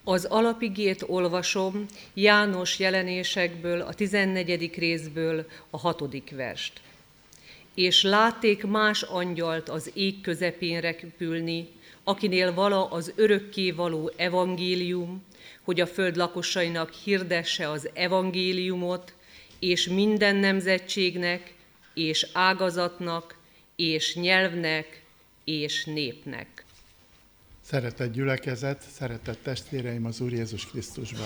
Az alapigét olvasom János jelenésekből, a 14. részből a 6. verst. És látték más angyalt az ég közepén repülni, akinél vala az örökkévaló evangélium, hogy a föld lakosainak hirdesse az evangéliumot, és minden nemzetségnek, és ágazatnak, és nyelvnek, és népnek. Szeretett gyülekezet, szeretett testvéreim az Úr Jézus Krisztusban.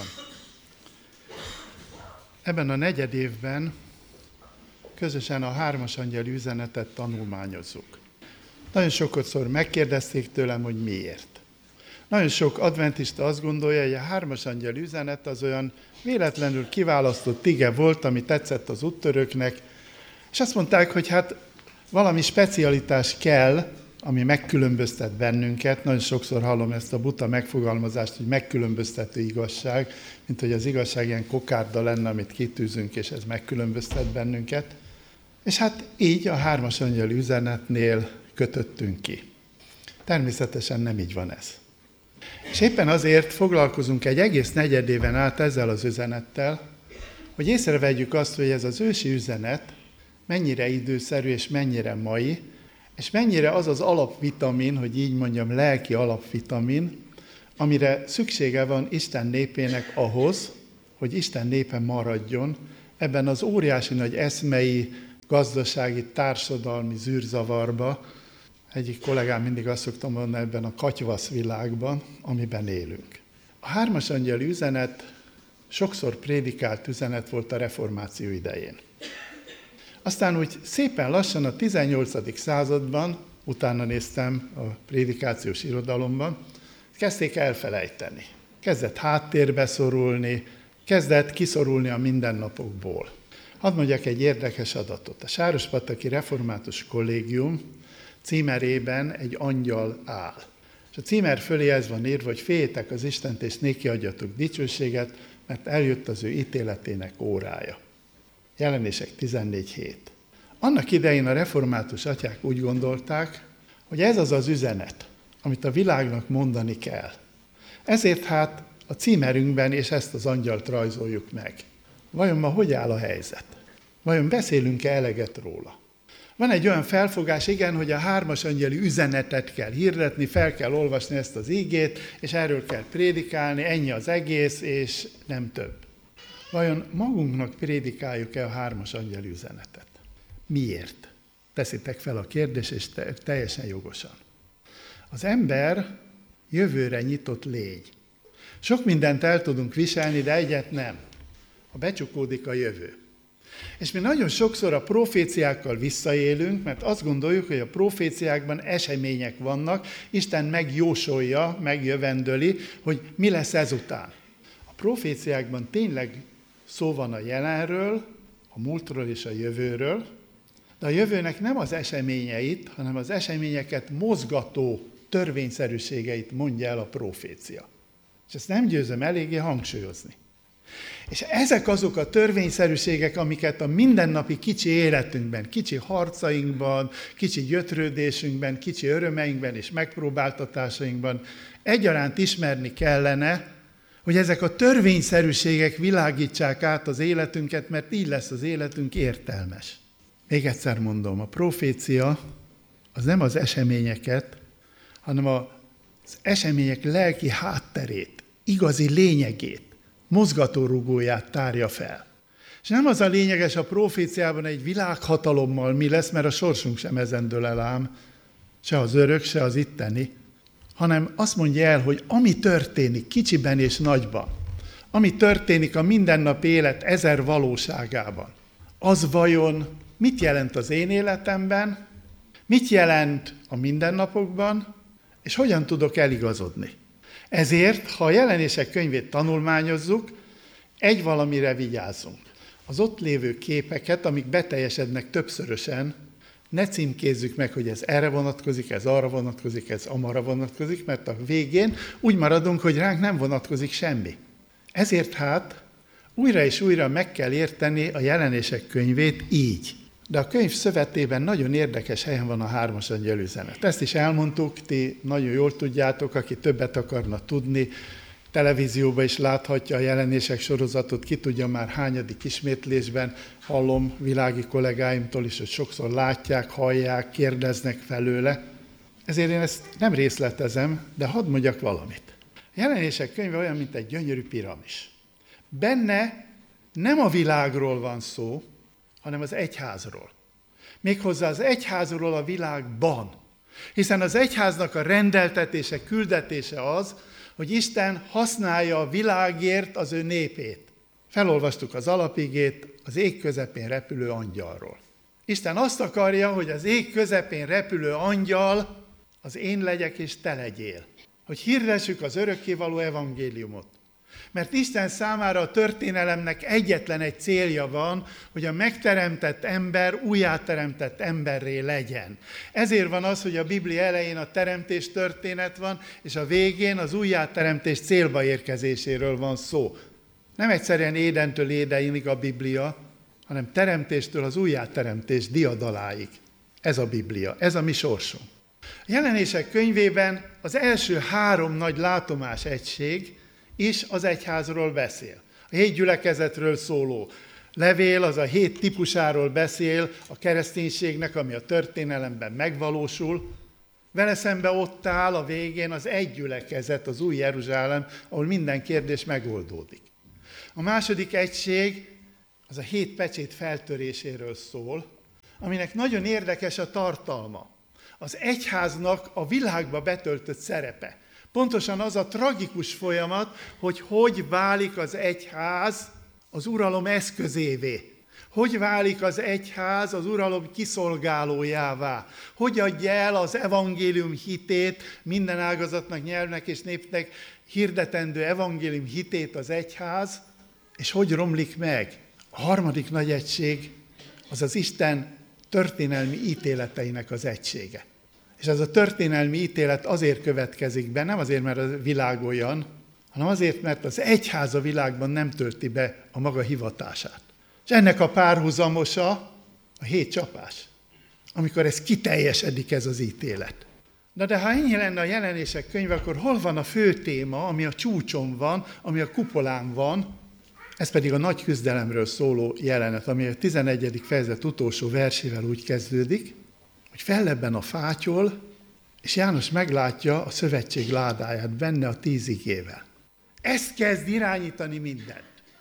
Ebben a negyed évben közösen a 3. angyali üzenetet tanulmányozzuk. Nagyon sokszor megkérdezték tőlem, hogy miért. Nagyon sok adventista azt gondolja, hogy a 3. angyali üzenet az olyan véletlenül kiválasztott ige volt, ami tetszett az úttörőknek, és azt mondták, hogy hát valami specialitás kell, ami megkülönböztet bennünket. Nagyon sokszor hallom ezt a buta megfogalmazást, hogy megkülönböztető igazság, mint hogy az igazság ilyen kokárda lenne, amit kitűzünk, és ez megkülönböztet bennünket. És hát így a 3. angyali üzenetnél kötöttünk ki. Természetesen nem így van ez. És éppen azért foglalkozunk egy egész negyedéven át ezzel az üzenettel, hogy észrevegyük azt, hogy ez az ősi üzenet mennyire időszerű és mennyire mai, és mennyire az az alapvitamin, hogy így mondjam, lelki alapvitamin, amire szüksége van Isten népének ahhoz, hogy Isten népe maradjon ebben az óriási nagy eszmei, gazdasági, társadalmi zűrzavarba. Egyik kollégám mindig azt szoktam mondani, ebben a katyvasz világban, amiben élünk. A 3. angyali üzenet sokszor prédikált üzenet volt a reformáció idején. Aztán úgy szépen lassan a 18. században, utána néztem a prédikációs irodalomban, kezdték elfelejteni. Kezdett háttérbe szorulni, kezdett kiszorulni a mindennapokból. Hadd mondjak egy érdekes adatot. A Sárospataki Református Kollégium címerében egy angyal áll. És a címer fölé ez van írva, hogy féljetek az Istent és néki adjatok dicsőséget, mert eljött az ő ítéletének órája. Jelenések 14:7. Annak idején a református atyák úgy gondolták, hogy ez az az üzenet, amit a világnak mondani kell. Ezért hát a címerünkben és ezt az angyalt rajzoljuk meg. Vajon ma hogy áll a helyzet? Vajon beszélünk-e eleget róla? Van egy olyan felfogás, igen, hogy a 3. angyali üzenetet kell hirdetni, fel kell olvasni ezt az igét, és erről kell prédikálni, ennyi az egész, és nem több. Vajon magunknak prédikáljuk-e a 3. angyali üzenetet? Miért? Teszitek fel a kérdést, és teljesen jogosan. Az ember jövőre nyitott légy. Sok mindent el tudunk viselni, de egyet nem. Ha becsukódik a jövő. És mi nagyon sokszor a proféciákkal visszaélünk, mert azt gondoljuk, hogy a proféciákban események vannak, Isten megjósolja, megjövendöli, hogy mi lesz ezután. A proféciákban tényleg szó van a jelenről, a múltról és a jövőről, de a jövőnek nem az eseményeit, hanem az eseményeket mozgató törvényszerűségeit mondja el a profécia. És ezt nem győzöm eléggé hangsúlyozni. És ezek azok a törvényszerűségek, amiket a mindennapi kicsi életünkben, kicsi harcainkban, kicsi gyötrődésünkben, kicsi örömeinkben és megpróbáltatásainkban egyaránt ismerni kellene, hogy ezek a törvényszerűségek világítsák át az életünket, mert így lesz az életünk értelmes. Még egyszer mondom, a profécia az nem az eseményeket, hanem az események lelki hátterét, igazi lényegét, mozgatórugóját tárja fel. És nem az a lényeges a proféciában egy világhatalommal mi lesz, mert a sorsunk sem ezen dől el ám, se az örök, se az itteni, hanem azt mondja el, hogy ami történik kicsiben és nagyban, ami történik a mindennapi élet ezer valóságában, az vajon mit jelent az én életemben, mit jelent a mindennapokban, és hogyan tudok eligazodni. Ezért, ha a Jelenések könyvét tanulmányozzuk, egy valamire vigyázzunk. Az ott lévő képeket, amik beteljesednek többszörösen, ne címkézzük meg, hogy ez erre vonatkozik, ez arra vonatkozik, ez amarra vonatkozik, mert a végén úgy maradunk, hogy ránk nem vonatkozik semmi. Ezért hát újra és újra meg kell érteni a Jelenések könyvét így. De a könyv szövetében nagyon érdekes helyen van a 3. angyal üzenet. Ezt is elmondtuk, ti nagyon jól tudjátok, aki többet akarna tudni, televízióban is láthatja a jelenések sorozatot, ki tudja már hányadik ismétlésben, hallom világi kollégáimtól is, hogy sokszor látják, hallják, kérdeznek felőle. Ezért én ezt nem részletezem, de hadd mondjak valamit. A jelenések könyve olyan, mint egy gyönyörű piramis. Benne nem a világról van szó, hanem az egyházról. Méghozzá az egyházról a világban. Hiszen az egyháznak a rendeltetése, küldetése az, hogy Isten használja a világért az ő népét. Felolvastuk az alapigét az ég közepén repülő angyalról. Isten azt akarja, hogy az ég közepén repülő angyal az én legyek és te legyél. Hogy hirdessük az örökkévaló evangéliumot. Mert Isten számára a történelemnek egyetlen egy célja van, hogy a megteremtett ember újjáteremtett emberré legyen. Ezért van az, hogy a Biblia elején a teremtés történet van, és a végén az újjáteremtés célba érkezéséről van szó. Nem egyszerűen Édentől Édenig a Biblia, hanem teremtéstől az újjáteremtés diadaláig. Ez a Biblia, ez a mi sorsunk. A jelenések könyvében az első 3 nagy látomás egység is az egyházról beszél. A 7 gyülekezetről szóló levél, az a 7 típusáról beszél a kereszténységnek, ami a történelemben megvalósul. Vele szembe ott áll a végén az egy gyülekezet, az új Jeruzsálem, ahol minden kérdés megoldódik. A második egység az a 7 pecsét feltöréséről szól, aminek nagyon érdekes a tartalma. Az egyháznak a világba betöltött szerepe. Pontosan az a tragikus folyamat, hogy válik az egyház az uralom eszközévé. Hogy válik az egyház az uralom kiszolgálójává. Hogy adja el az evangélium hitét minden ágazatnak, nyelvnek és népnek hirdetendő evangélium hitét az egyház, és hogy romlik meg. A harmadik nagy egység az az Isten történelmi ítéleteinek az egysége. És ez a történelmi ítélet azért következik be, nem azért, mert a világ olyan, hanem azért, mert az egyház a világban nem tölti be a maga hivatását. És ennek a párhuzamosa a 7 csapás, amikor ez kiteljesedik, ez az ítélet. De ha ennyi lenne a jelenések könyve, akkor hol van a fő téma, ami a csúcson van, ami a kupolán van, ez pedig a nagy küzdelemről szóló jelenet, ami a 11. fejezet utolsó versével úgy kezdődik, hogy fellebben a fátyol, és János meglátja a szövetség ládáját benne a 10 igével. Ezt kezd irányítani mindent.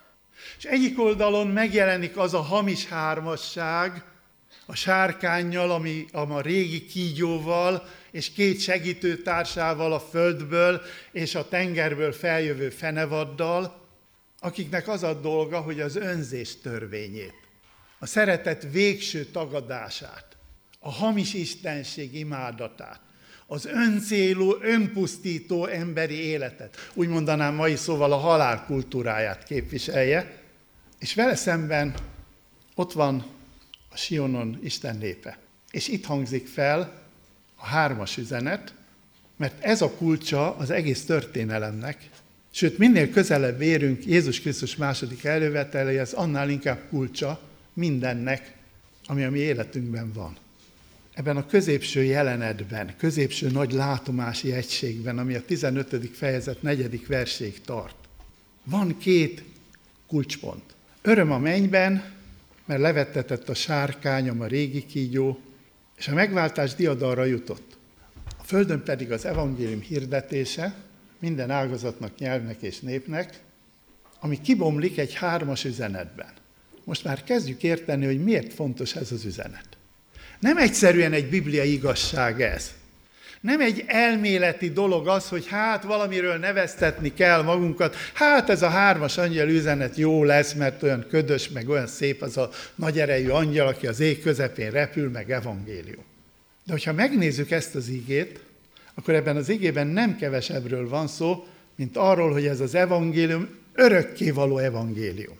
És egyik oldalon megjelenik az a hamis hármasság, a sárkánnyal, ami a régi kígyóval, és 2 segítőtársával a földből és a tengerből feljövő fenevaddal, akiknek az a dolga, hogy az önzés törvényét, a szeretet végső tagadását, a hamis istenség imádatát, az öncélú, önpusztító emberi életet, úgy mondanám mai szóval a halál kultúráját képviselje, és vele szemben ott van a Sionon Isten népe. És itt hangzik fel a 3. üzenet, mert ez a kulcsa az egész történelemnek, sőt, minél közelebb érünk Jézus Krisztus második előveteléhez, annál inkább kulcsa mindennek, ami a mi életünkben van. Ebben a középső jelenetben, középső nagy látomási egységben, ami a 15. fejezet 4. verséig tart, van 2 kulcspont. Öröm a mennyben, mert levettetett a sárkányom, a régi kígyó, és a megváltás diadalra jutott. A földön pedig az evangélium hirdetése minden ágazatnak, nyelvnek és népnek, ami kibomlik egy 3. üzenetben. Most már kezdjük érteni, hogy miért fontos ez az üzenet. Nem egyszerűen egy bibliai igazság ez. Nem egy elméleti dolog az, hogy hát valamiről neveztetni kell magunkat, hát ez a 3. angyal üzenet jó lesz, mert olyan ködös, meg olyan szép az a nagy erejű angyal, aki az ég közepén repül, meg evangélium. De hogyha megnézzük ezt az igét, akkor ebben az igében nem kevesebbről van szó, mint arról, hogy ez az evangélium örökkévaló evangélium.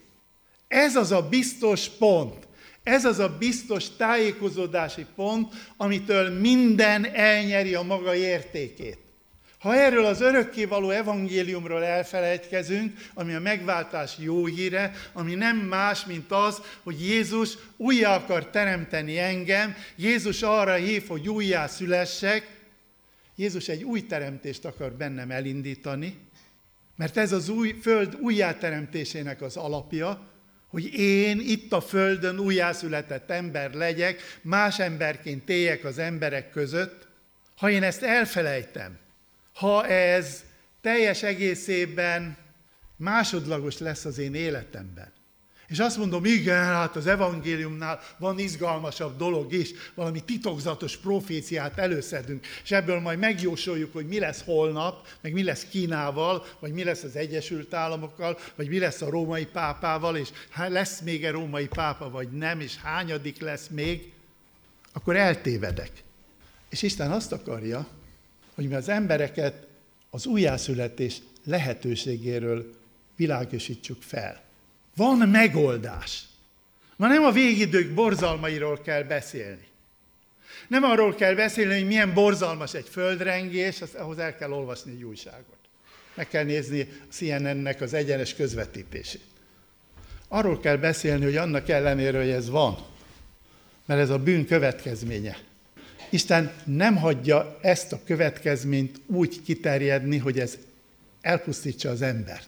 Ez az a biztos pont, ez az a biztos tájékozódási pont, amitől minden elnyeri a maga értékét. Ha erről az örökkévaló evangéliumról elfelejtkezünk, ami a megváltás jó híre, ami nem más, mint az, hogy Jézus újjá akar teremteni engem, Jézus arra hív, hogy újjá szülessek, Jézus egy új teremtést akar bennem elindítani, Mert ez az új föld újjáteremtésének az alapja, hogy én itt a földön újjászületett ember legyek, más emberként éljek az emberek között. Ha én ezt elfelejtem, ha ez teljes egészében másodlagos lesz az én életemben, és azt mondom, igen, hát az evangéliumnál van izgalmasabb dolog is, valami titokzatos proféciát előszedünk, és ebből majd megjósoljuk, hogy mi lesz holnap, meg mi lesz Kínával, vagy mi lesz az Egyesült Államokkal, vagy mi lesz a római pápával, és lesz még egy római pápa, vagy nem, és hányadik lesz még, akkor eltévedek. És Isten azt akarja, hogy mi az embereket az újjászületés lehetőségéről világosítsuk fel. Van megoldás. Ma nem a végidők borzalmairól kell beszélni. Nem arról kell beszélni, hogy milyen borzalmas egy földrengés, ahhoz el kell olvasni egy újságot. Meg kell nézni a CNN-nek az egyenes közvetítését. Arról kell beszélni, hogy annak ellenére, hogy ez van, mert ez a bűn következménye. Isten nem hagyja ezt a következményt úgy kiterjedni, hogy ez elpusztítsa az embert.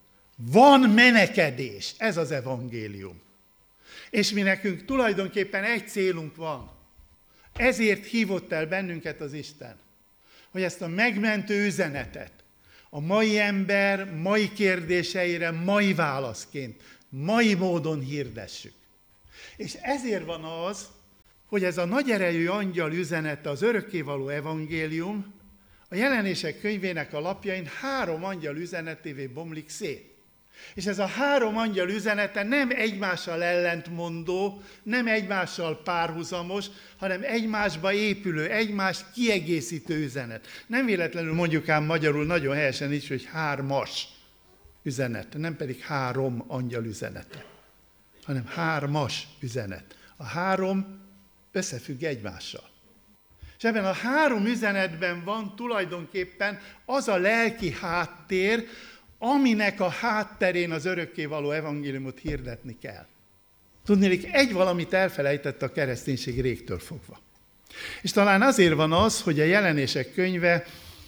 Van menekedés, ez az evangélium. És mi nekünk tulajdonképpen egy célunk van. Ezért hívott el bennünket az Isten, hogy ezt a megmentő üzenetet a mai ember mai kérdéseire mai válaszként, mai módon hirdessük. És ezért van az, hogy ez a nagy erejű angyal üzenete, az örökkévaló evangélium, a Jelenések könyvének a lapjain 3 angyal üzenetévé bomlik szét. És ez a 3 angyal üzenete nem egymással ellentmondó, nem egymással párhuzamos, hanem egymásba épülő, egymást kiegészítő üzenet. Nem véletlenül mondjuk ám magyarul nagyon helyesen is, hogy 3-as üzenet, nem pedig 3 angyal üzenete, hanem 3-as üzenet. A 3 összefügg egymással. És ebben a 3 üzenetben van tulajdonképpen az a lelki háttér, aminek a hátterén az örökkévaló evangéliumot hirdetni kell. Tudnélik, egy valamit elfelejtett a kereszténység régtől fogva. És talán azért van az, hogy a Jelenések könyve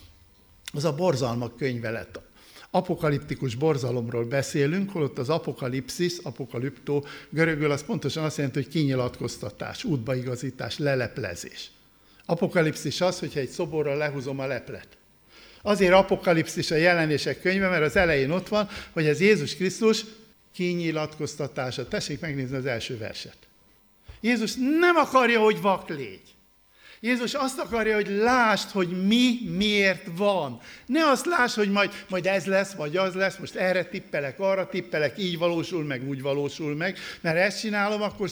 az a borzalmak könyve lett. Apokaliptikus borzalomról beszélünk, holott az apokalipszis, apokaliptó görögül az pontosan azt jelenti, hogy kinyilatkoztatás, útbaigazítás, leleplezés. Apokalipszis az, hogyha egy szoborral lehúzom a leplet. Azért apokalipszis a Jelenések könyve, mert az elején ott van, hogy ez Jézus Krisztus kinyilatkoztatása. Tessék megnézni az első verset. Jézus nem akarja, hogy vak légy. Jézus azt akarja, hogy lásd, hogy mi miért van. Ne azt lásd, hogy majd ez lesz, vagy az lesz, most erre tippelek, arra tippelek, így valósul meg, úgy valósul meg, mert ezt csinálom, akkor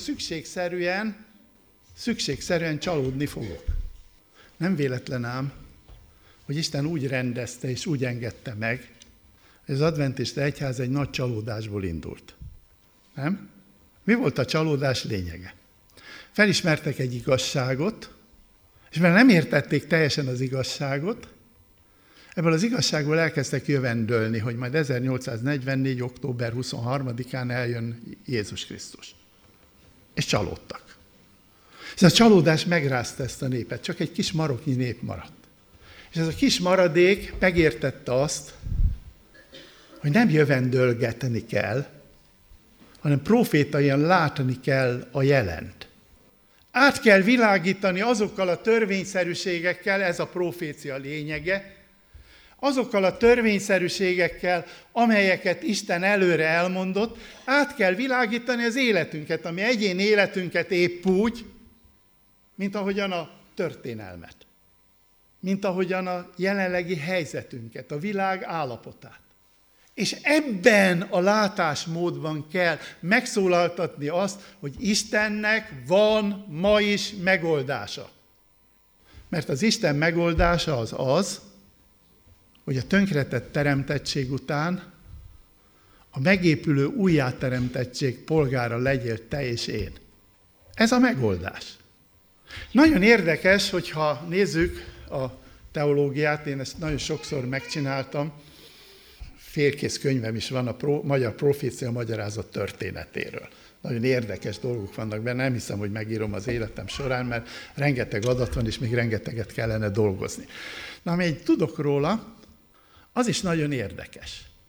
szükségszerűen csalódni fogok. Nem véletlen ám, hogy Isten úgy rendezte és úgy engedte meg, hogy az adventista egyház egy nagy csalódásból indult. Nem? Mi volt a csalódás lényege? Felismertek egy igazságot, és mert nem értették teljesen az igazságot, ebből az igazságból elkezdtek jövendölni, hogy majd 1844. október 23-án eljön Jézus Krisztus. És csalódtak. És a csalódás megrázta ezt a népet, csak egy kis maroknyi nép maradt. És ez a kis maradék megértette azt, hogy nem jövendölgetni kell, hanem profétaian látni kell a jelent. Át kell világítani azokkal a törvényszerűségekkel, ez a profécia lényege, azokkal a törvényszerűségekkel, amelyeket Isten előre elmondott, át kell világítani az életünket, ami egyén életünket épp úgy, mint ahogyan a történelmet, mint ahogyan a jelenlegi helyzetünket, a világ állapotát. És ebben a látásmódban kell megszólaltatni azt, hogy Istennek van ma is megoldása. Mert az Isten megoldása az, hogy a tönkretett teremtettség után a megépülő újjáteremtettség polgára legyél te és én. Ez a megoldás. Nagyon érdekes, hogyha nézzük a teológiát, én ezt nagyon sokszor megcsináltam, félkész könyvem is van a magyar profécia magyarázat történetéről. Nagyon érdekes dolgok vannak benne, nem hiszem, hogy megírom az életem során, mert rengeteg adat van, és még rengeteget kellene dolgozni. Na, amíg tudok róla, az is nagyon érdekes.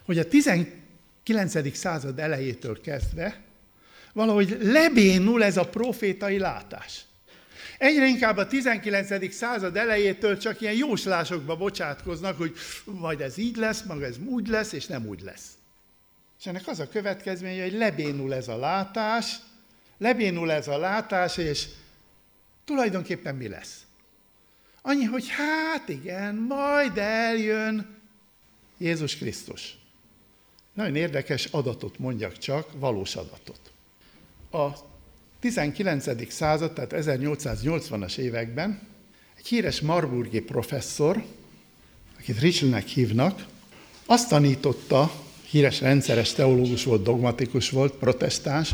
hogy a 19. század elejétől kezdve valahogy lebénul ez a profétai látás. Egyre inkább a 19. század elejétől csak ilyen jóslásokba bocsátkoznak, hogy majd ez így lesz, meg ez úgy lesz, és nem úgy lesz. És ennek az a következménye, hogy lebénul ez a látás, és tulajdonképpen mi lesz? Annyi, hogy hát igen, majd eljön Jézus Krisztus. Nagyon érdekes adatot mondjak csak, valós adatot. A 19. század, tehát 1880-as években egy híres marburgi professzor, akit Ritschlnek hívnak, azt tanította, híres rendszeres teológus volt, dogmatikus volt, protestáns,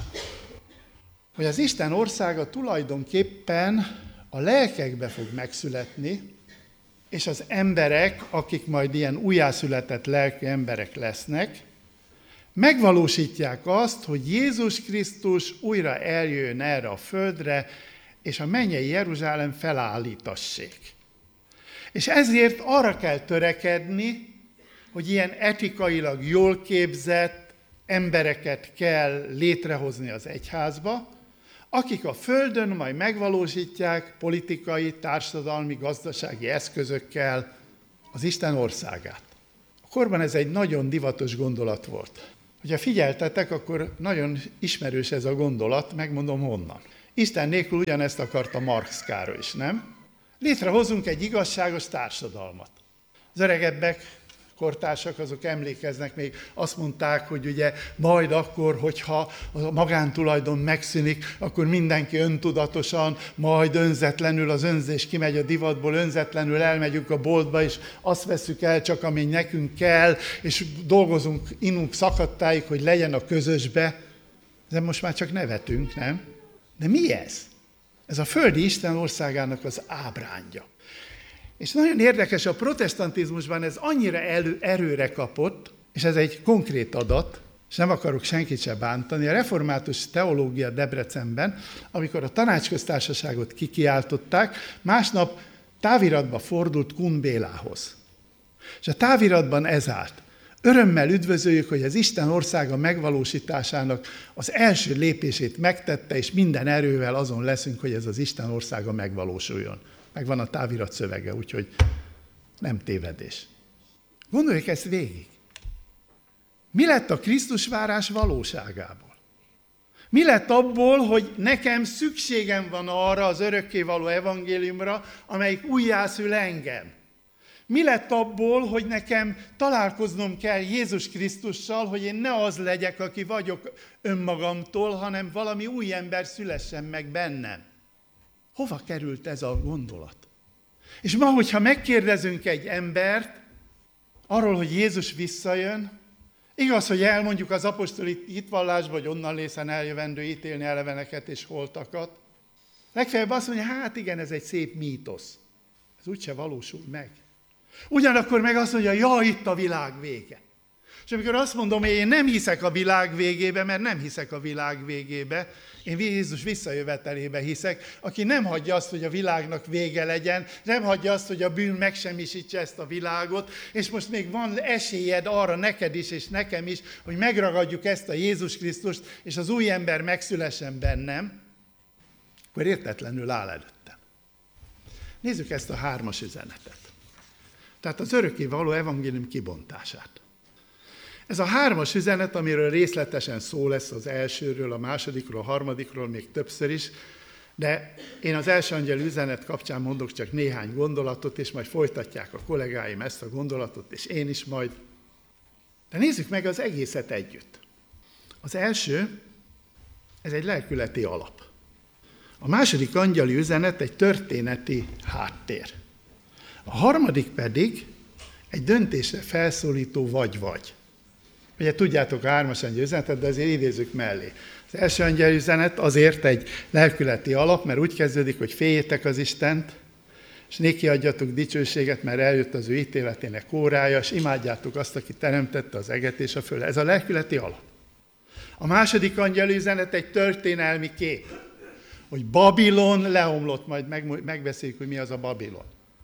hogy az Isten országa tulajdonképpen a lelkekbe fog megszületni, és az emberek, akik majd ilyen újjászületett lelkű emberek lesznek, megvalósítják azt, hogy Jézus Krisztus újra eljön erre a földre, és a mennyei Jeruzsálem felállítassék. És ezért arra kell törekedni, hogy ilyen etikailag jól képzett embereket kell létrehozni az egyházba, akik a földön majd megvalósítják politikai, társadalmi, gazdasági eszközökkel az Isten országát. A korban ez egy nagyon divatos gondolat volt. Ha figyeltetek, akkor nagyon ismerős ez a gondolat, megmondom honnan. Isten nélkül ugyanezt akarta Marx Károly is, nem? Létrehozunk egy igazságos társadalmat. Az öregebbek, kortársak, azok emlékeznek még, azt mondták, hogy ugye majd akkor, hogyha a magántulajdon megszűnik, akkor mindenki öntudatosan, majd önzetlenül, az önzés kimegy a divatból, önzetlenül elmegyünk a boltba, és azt vesszük el csak, ami nekünk kell, és dolgozunk, innunk szakadtáig, hogy legyen a közösbe. De most már csak nevetünk, nem? De mi ez? Ez a földi Isten országának az ábrányja. És nagyon érdekes, a protestantizmusban ez annyira erőre kapott, és ez egy konkrét adat, és nem akarok senkit se bántani, a református teológia Debrecenben, amikor a tanácsköztársaságot kikiáltották, másnap táviratba fordult Kun Bélához. És a táviratban ez állt. Örömmel üdvözöljük, hogy az Isten országa megvalósításának az első lépését megtette, és minden erővel azon leszünk, hogy ez az Isten országa megvalósuljon. Megvan a távirat szövege, úgyhogy nem tévedés. Gondoljuk ezt végig. Mi lett a Krisztusvárás valóságából? Mi lett abból, hogy nekem szükségem van arra az örökkévaló evangéliumra, amelyik újjászül engem? Mi lett abból, hogy nekem találkoznom kell Jézus Krisztussal, hogy én ne az legyek, aki vagyok önmagamtól, hanem valami új ember szülessen meg bennem? Hova került ez a gondolat? És ma, hogyha megkérdezünk egy embert arról, hogy Jézus visszajön, igaz, hogy elmondjuk az apostoli hitvallásba, hogy onnan lészen eljövendő ítélni eleveneket és holtakat. Legfeljebb azt mondja, hát igen, ez egy szép mítosz. Ez úgyse valósul meg. Ugyanakkor meg azt mondja, ja, itt a világ vége. És amikor azt mondom, hogy én nem hiszek a világ végébe, mert nem hiszek a világ végébe, én Jézus visszajövetelébe hiszek, aki nem hagyja azt, hogy a világnak vége legyen, nem hagyja azt, hogy a bűn megsemmisítse ezt a világot, és most még van esélyed arra neked is, és nekem is, hogy megragadjuk ezt a Jézus Krisztust, és az új ember megszülessen bennem, akkor értetlenül áll előttem. Nézzük ezt a 3. üzenetet. Tehát az örökkévaló evangélium kibontását. Ez a 3. üzenet, amiről részletesen szó lesz az elsőről, a másodikról, a harmadikról, még többször is, de én az első angyal üzenet kapcsán mondok csak néhány gondolatot, és majd folytatják a kollégáim ezt a gondolatot, és én is majd. De nézzük meg az egészet együtt. Az első, ez egy lelkületi alap. A második angyali üzenet egy történeti háttér. A harmadik pedig egy döntésre felszólító vagy-vagy. Ugye tudjátok a 3. angyali üzenetet, de azért idézzük mellé. Az első angyali üzenet azért egy lelkületi alap, mert úgy kezdődik, hogy féljétek az Istent, és néki adjatok dicsőséget, mert eljött az ő ítéletének órája, és imádjátok azt, aki teremtette az eget és a földet. Ez a lelkületi alap. A második angyali üzenet egy történelmi kép, hogy Babilon leomlott, majd megbeszéljük, hogy mi az a Babilon.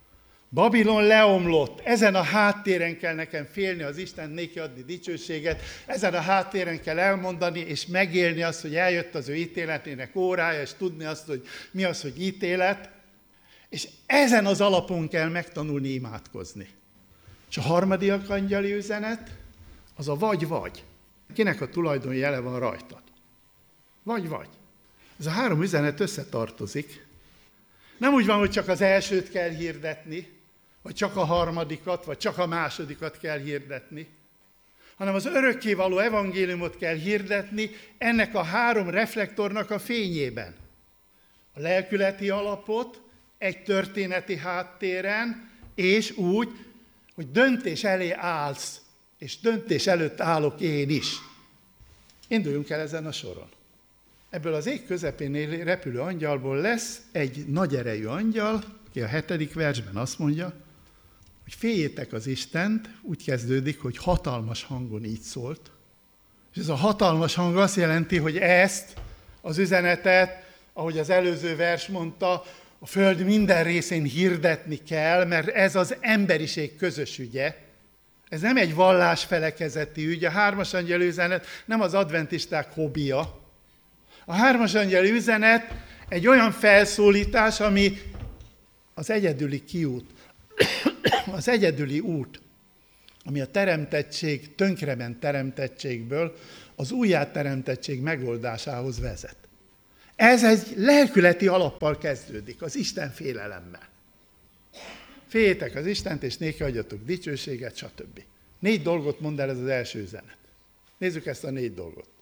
Babilon leomlott, ezen a háttéren kell nekem félni az Isten néki adni dicsőséget, ezen a háttéren kell elmondani és megélni azt, hogy eljött az ő ítéletének órája, és tudni azt, hogy mi az, hogy ítélet, és ezen az alapon kell megtanulni imádkozni. És a harmadik angyali üzenet, az a vagy-vagy. Kinek a tulajdonjele van rajtad? Vagy-vagy. Ez a három üzenet összetartozik. Nem úgy van, hogy csak az elsőt kell hirdetni, vagy csak a harmadikat, vagy csak a másodikat kell hirdetni, hanem az örökkévaló evangéliumot kell hirdetni ennek a három reflektornak a fényében. A lelkületi alapot egy történeti háttéren, és úgy, hogy döntés elé állsz, és döntés előtt állok én is. Induljunk el ezen a soron. Ebből az ég közepén repülő angyalból lesz egy nagy erejű angyal, aki a 7. versben azt mondja, hogy féljétek az Istent, úgy kezdődik, hogy hatalmas hangon így szólt. És ez a hatalmas hang azt jelenti, hogy ezt az üzenetet, ahogy az előző vers mondta, a föld minden részén hirdetni kell, mert ez az emberiség közös ügye. Ez nem egy vallásfelekezeti ügy, a 3. angyali üzenet nem az adventisták hobbija. A 3. angyali üzenet egy olyan felszólítás, ami az egyedüli kiút, az egyedüli út, ami a teremtettség, tönkrement teremtettségből az újjáteremtettség megoldásához vezet. Ez egy lelkületi alappal kezdődik, az Isten félelemmel. Féljétek az Istent, és néki adjatok dicsőséget, stb. 4 dolgot mond el ez az első üzenet. Nézzük ezt a 4 dolgot.